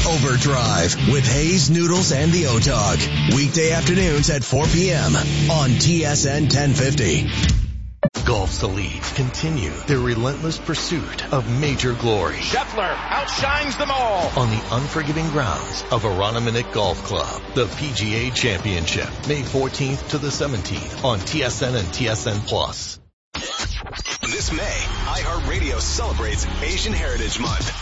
Overdrive with Hayes, Noodles, and the O-Dog. Weekday afternoons at 4 p.m. on TSN 1050. Golf's elite continue their relentless pursuit of major glory. Scheffler outshines them all on the unforgiving grounds of Aroniminick Golf Club. The PGA Championship, May 14th to the 17th on TSN and TSN Plus. This May, iHeartRadio celebrates Asian Heritage Month.